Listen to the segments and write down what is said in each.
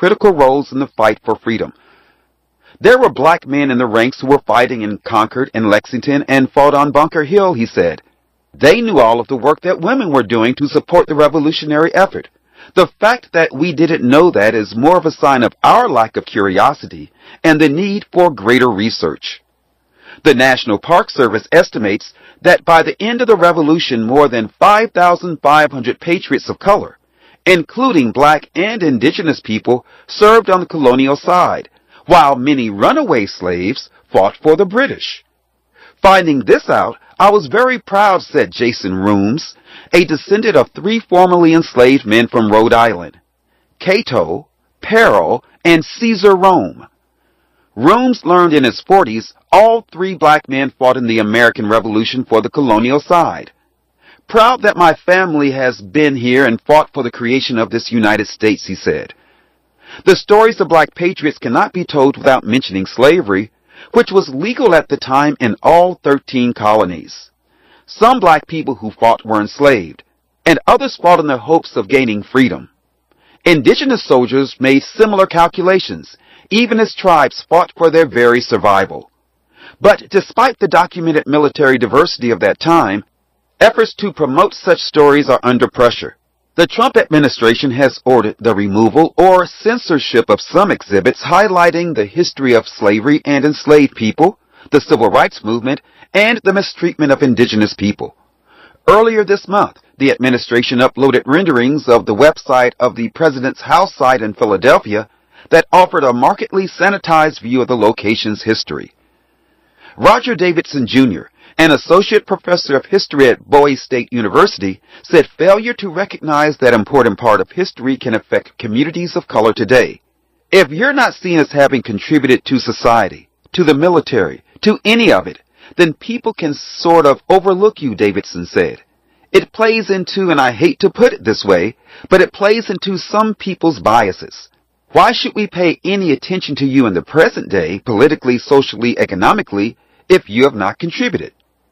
critical roles in the fight for freedom. There were black men in the ranks who were fighting in Concord and Lexington and fought on Bunker Hill, he said. They knew all of the work that women were doing to support the revolutionary effort. The fact that we didn't know that is more of a sign of our lack of curiosity and the need for greater research. The National Park Service estimates that by the end of the revolution, more than 5,500 patriots of color, including black and indigenous people, served on the colonial side, while many runaway slaves fought for the British. Finding this out, I was very proud, said Jason Rooms, a descendant of 3 formerly enslaved men from Rhode Island, Cato, Peril, and Caesar Rome. Rooms learned in his 40s all 3 black men fought in the American Revolution for the colonial side. Proud that my family has been here and fought for the creation of this United States, he said. The stories of black patriots cannot be told without mentioning slavery, which was legal at the time in all 13 colonies. Some black people who fought were enslaved, and others fought in the hopes of gaining freedom. Indigenous soldiers made similar calculations, even as tribes fought for their very survival. But despite the documented military diversity of that time, efforts to promote such stories are under pressure. The Trump administration has ordered the removal or censorship of some exhibits highlighting the history of slavery and enslaved people, the civil rights movement, and the mistreatment of indigenous people. Earlier this month, the administration uploaded renderings of the website of the president's house site in Philadelphia that offered a markedly sanitized view of the location's history. Roger Davidson, Jr., an associate professor of history at Bowie State University, said failure to recognize that important part of history can affect communities of color today. If you're not seen as having contributed to society, to the military, to any of it, then people can sort of overlook you, Davidson said. It plays into, and I hate to put it this way, but it plays into some people's biases. Why should we pay any attention to you in the present day, politically, socially, economically, if you have not contributed?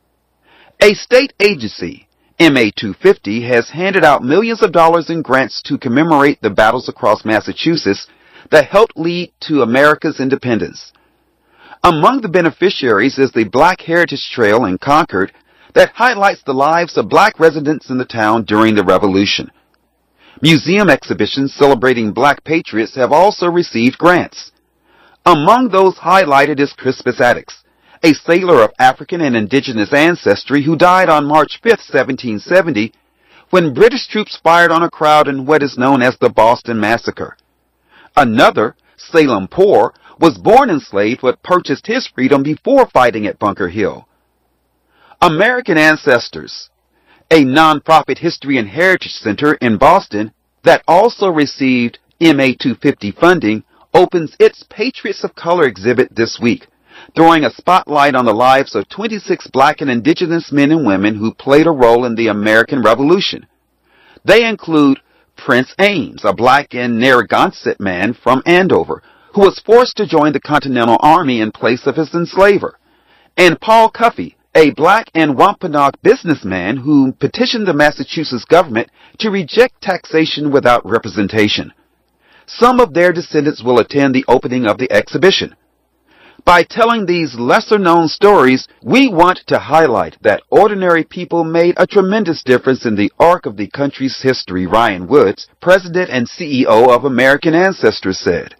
A state agency, MA250, has handed out millions of dollars in grants to commemorate the battles across Massachusetts that helped lead to America's independence. Among the beneficiaries is the Black Heritage Trail in Concord that highlights the lives of black residents in the town during the Revolution. Museum exhibitions celebrating black patriots have also received grants. Among those highlighted is Crispus Attucks, a sailor of African and indigenous ancestry who died on March 5, 1770, when British troops fired on a crowd in what is known as the Boston Massacre. Another, Salem Poor, was born enslaved but purchased his freedom before fighting at Bunker Hill. American Ancestors, a nonprofit history and heritage center in Boston that also received MA250 funding, opens its Patriots of Color exhibit this week, throwing a spotlight on the lives of 26 black and indigenous men and women who played a role in the American Revolution. They include Prince Ames, a black and Narragansett man from Andover, who was forced to join the Continental Army in place of his enslaver, and Paul Cuffey, a black and Wampanoag businessman who petitioned the Massachusetts government to reject taxation without representation. Some of their descendants will attend the opening of the exhibition. By telling these lesser-known stories, we want to highlight that ordinary people made a tremendous difference in the arc of the country's history, Ryan Woods, president and CEO of American Ancestors, said.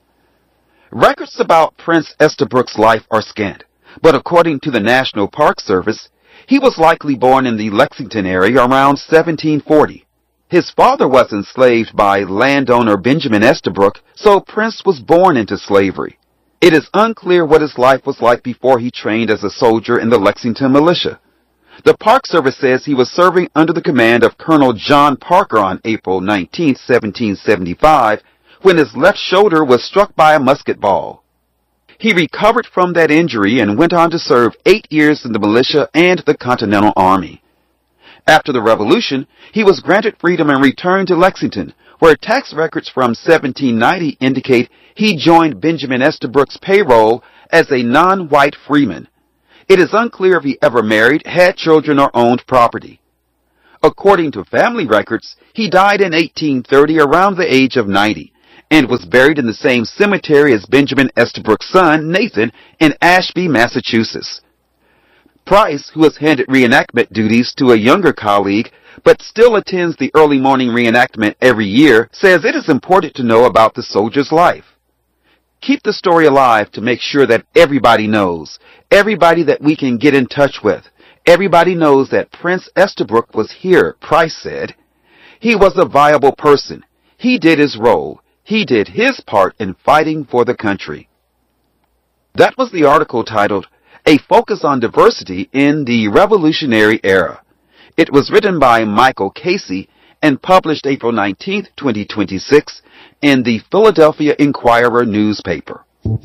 Records about Prince Estabrook's life are scant, but according to the National Park Service, he was likely born in the Lexington area around 1740. His father was enslaved by landowner Benjamin Estabrook, so Prince was born into slavery. It is unclear what his life was like before he trained as a soldier in the Lexington militia. The Park Service says he was serving under the command of Colonel John Parker on April 19, 1775, when his left shoulder was struck by a musket ball. He recovered from that injury and went on to serve 8 years in the militia and the Continental Army. After the Revolution, he was granted freedom and returned to Lexington, where tax records from 1790 indicate he joined Benjamin Estabrook's payroll as a non-white freeman. It is unclear if he ever married, had children, or owned property. According to family records, he died in 1830 around the age of 90, and was buried in the same cemetery as Benjamin Estabrook's son, Nathan, in Ashby, Massachusetts. Price, who has handed reenactment duties to a younger colleague, but still attends the early morning reenactment every year, says it is important to know about the soldier's life. Keep the story alive to make sure that everybody knows, everybody that we can get in touch with. Everybody knows that Prince Estabrook was here, Price said. He was a viable person. He did his role. He did his part in fighting for the country. That was the article titled, A Focus on Diversity in the Revolutionary Era. It was written by Michael Casey and published April 19, 2026, in the Philadelphia Inquirer newspaper.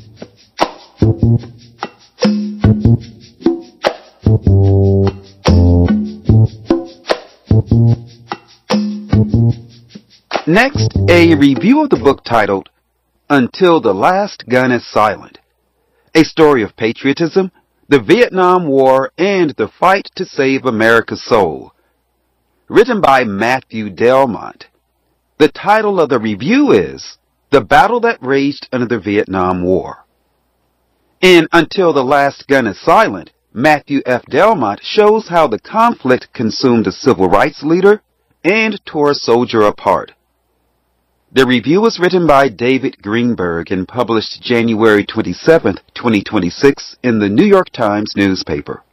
Next, a review of the book titled, Until the Last Gun is Silent, a story of patriotism, the Vietnam War, and the fight to save America's soul. Written by Matthew Delmont. The title of the review is The Battle That Raged Under the Vietnam War. In Until the Last Gun is Silent, Matthew F. Delmont shows how the conflict consumed a civil rights leader and tore a soldier apart. The review was written by David Greenberg and published January 27, 2026 in the New York Times newspaper.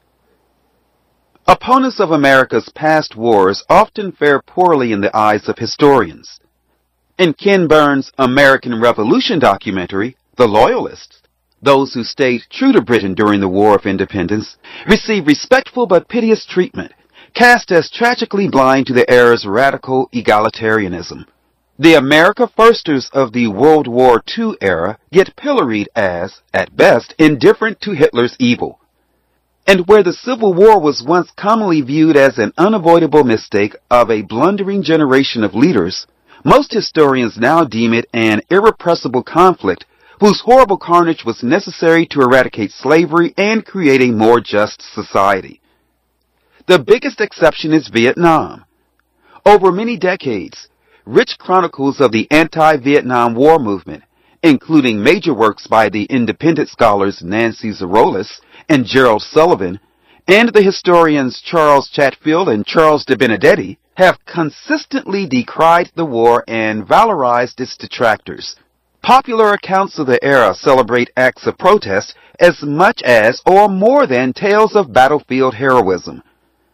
Opponents of America's past wars often fare poorly in the eyes of historians. In Ken Burns' American Revolution documentary, The Loyalists, those who stayed true to Britain during the War of Independence, received respectful but piteous treatment, cast as tragically blind to the era's radical egalitarianism. The America Firsters of the World War II era get pilloried as, at best, indifferent to Hitler's evil. And where the Civil War was once commonly viewed as an unavoidable mistake of a blundering generation of leaders, most historians now deem it an irrepressible conflict whose horrible carnage was necessary to eradicate slavery and create a more just society. The biggest exception is Vietnam. Over many decades, rich chronicles of the anti-Vietnam War movement, including major works by the independent scholars Nancy Zarolis and Gerald Sullivan, and the historians Charles Chatfield and Charles de Benedetti, have consistently decried the war and valorized its detractors. Popular accounts of the era celebrate acts of protest as much as or more than tales of battlefield heroism.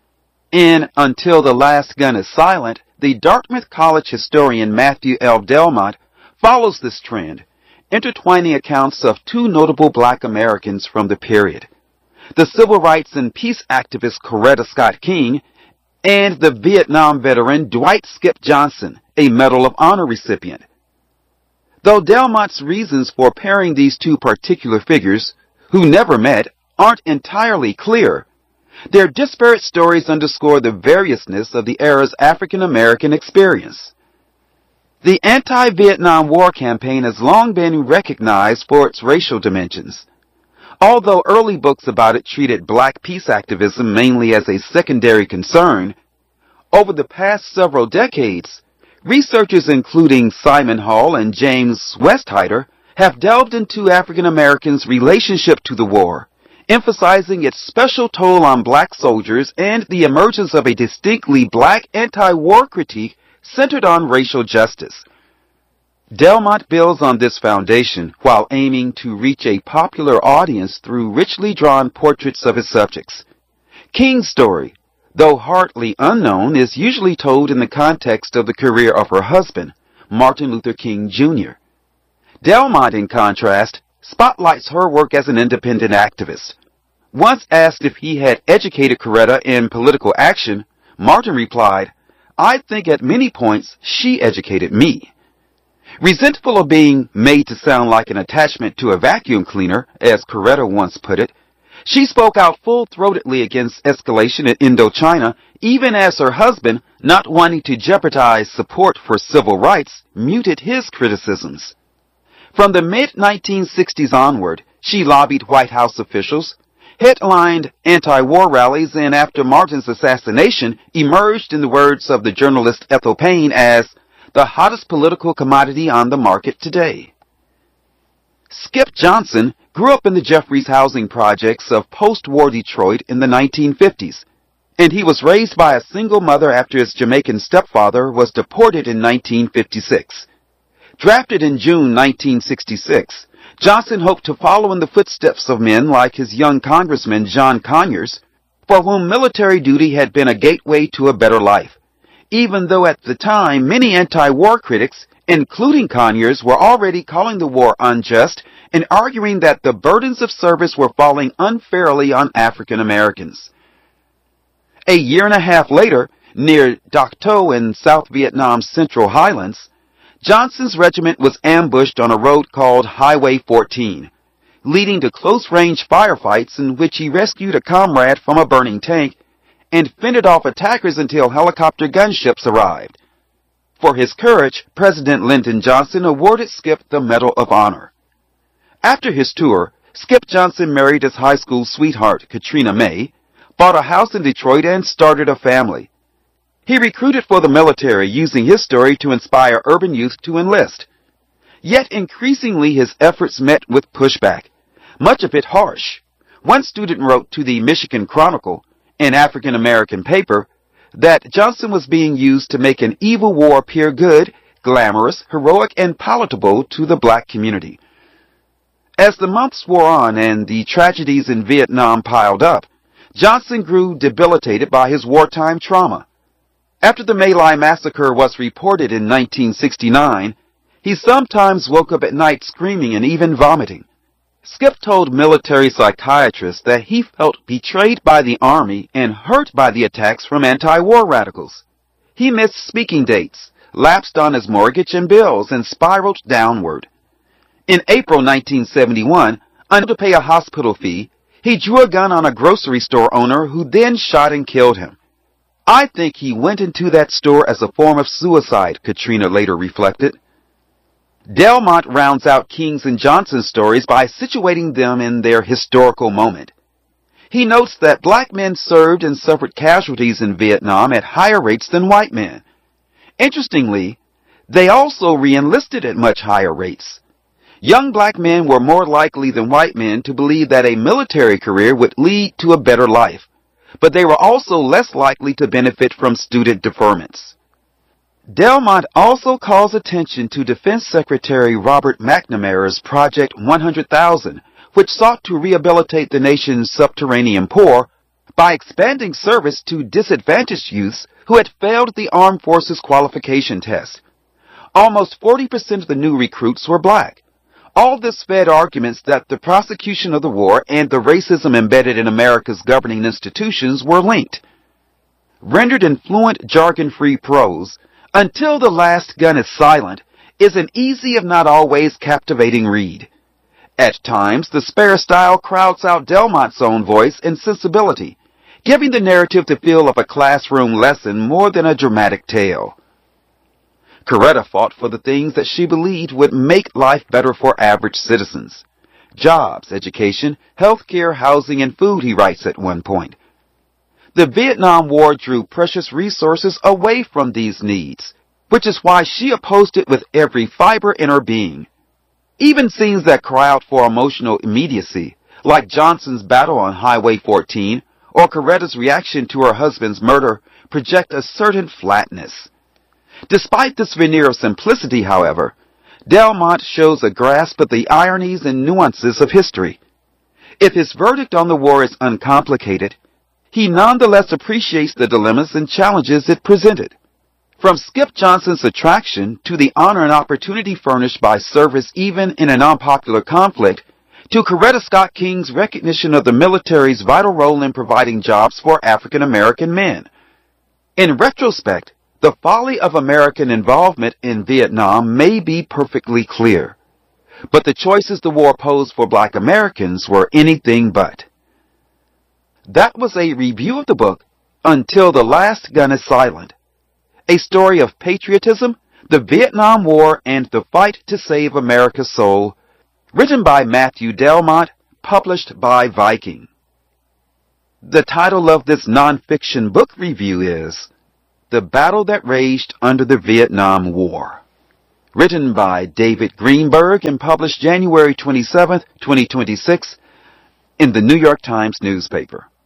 In Until the Last Gun is Silent, the Dartmouth College historian Matthew L. Delmont follows this trend, intertwining accounts of two notable black Americans from the period, the civil rights and peace activist Coretta Scott King, and the Vietnam veteran Dwight Skip Johnson, a Medal of Honor recipient. Though Delmont's reasons for pairing these two particular figures, who never met, aren't entirely clear, their disparate stories underscore the variousness of the era's African-American experience. The anti-Vietnam War campaign has long been recognized for its racial dimensions. Although early books about it treated black peace activism mainly as a secondary concern, over the past several decades, researchers including Simon Hall and James Westheider have delved into African Americans' relationship to the war, emphasizing its special toll on black soldiers and the emergence of a distinctly black anti-war critique centered on racial justice. Delmont builds on this foundation while aiming to reach a popular audience through richly drawn portraits of his subjects. King's story, though hardly unknown, is usually told in the context of the career of her husband, Martin Luther King Jr. Delmont, in contrast, spotlights her work as an independent activist. Once asked if he had educated Coretta in political action, Martin replied, "I think at many points she educated me." Resentful of being made to sound like an attachment to a vacuum cleaner, as Coretta once put it, she spoke out full-throatedly against escalation in Indochina, even as her husband, not wanting to jeopardize support for civil rights, muted his criticisms. From the mid-1960s onward, she lobbied White House officials, headlined anti-war rallies, and after Martin's assassination, emerged, in the words of the journalist Ethel Payne, as the hottest political commodity on the market today. Skip Johnson grew up in the Jeffries housing projects of post-war Detroit in the 1950s, and he was raised by a single mother after his Jamaican stepfather was deported in 1956. Drafted in June 1966, Johnson hoped to follow in the footsteps of men like his young congressman John Conyers, for whom military duty had been a gateway to a better life, even though at the time many anti-war critics, including Conyers, were already calling the war unjust and arguing that the burdens of service were falling unfairly on African Americans. A year and a half later, near Doc To in South Vietnam's Central Highlands, Johnson's regiment was ambushed on a road called Highway 14, leading to close-range firefights in which he rescued a comrade from a burning tank and fended off attackers until helicopter gunships arrived. For his courage, President Lyndon Johnson awarded Skip the Medal of Honor. After his tour, Skip Johnson married his high school sweetheart, Katrina May, bought a house in Detroit, and started a family. He recruited for the military, using his story to inspire urban youth to enlist. Yet increasingly his efforts met with pushback, much of it harsh. One student wrote to the Michigan Chronicle, an African-American paper, that Johnson was being used to make an evil war appear good, glamorous, heroic, and palatable to the black community. As the months wore on and the tragedies in Vietnam piled up, Johnson grew debilitated by his wartime trauma. After the My Lai massacre was reported in 1969, he sometimes woke up at night screaming and even vomiting. Skip told military psychiatrists that he felt betrayed by the Army and hurt by the attacks from anti-war radicals. He missed speaking dates, lapsed on his mortgage and bills, and spiraled downward. In April 1971, unable to pay a hospital fee, he drew a gun on a grocery store owner who then shot and killed him. I think he went into that store as a form of suicide, Katrina later reflected. Delmont rounds out King's and Johnson's stories by situating them in their historical moment. He notes that black men served and suffered casualties in Vietnam at higher rates than white men. Interestingly, they also re-enlisted at much higher rates. Young black men were more likely than white men to believe that a military career would lead to a better life, but they were also less likely to benefit from student deferments. Delmont also calls attention to Defense Secretary Robert McNamara's Project 100,000, which sought to rehabilitate the nation's subterranean poor by expanding service to disadvantaged youths who had failed the Armed Forces qualification test. Almost 40% of the new recruits were black. All this fed arguments that the prosecution of the war and the racism embedded in America's governing institutions were linked. Rendered in fluent, jargon-free prose, Until the Last Gun is Silent is an easy if not always captivating read. At times, the spare style crowds out Delmont's own voice and sensibility, giving the narrative the feel of a classroom lesson more than a dramatic tale. Coretta fought for the things that she believed would make life better for average citizens. Jobs, education, healthcare, housing, and food, he writes at one point. The Vietnam War drew precious resources away from these needs, which is why she opposed it with every fiber in her being. Even scenes that cry out for emotional immediacy, like Johnson's battle on Highway 14 or Coretta's reaction to her husband's murder, project a certain flatness. Despite this veneer of simplicity, however, Delmont shows a grasp of the ironies and nuances of history. If his verdict on the war is uncomplicated, he nonetheless appreciates the dilemmas and challenges it presented. From Skip Johnson's attraction to the honor and opportunity furnished by service even in an unpopular conflict, to Coretta Scott King's recognition of the military's vital role in providing jobs for African American men. In retrospect, the folly of American involvement in Vietnam may be perfectly clear, but the choices the war posed for black Americans were anything but. That was a review of the book, Until the Last Gun is Silent, a story of patriotism, the Vietnam War, and the fight to save America's soul, written by Matthew Delmont, published by Viking. The title of this nonfiction book review is The Battle That Raged Under the Vietnam War. Written by David Greenberg and published January 27, 2026 in the New York Times newspaper.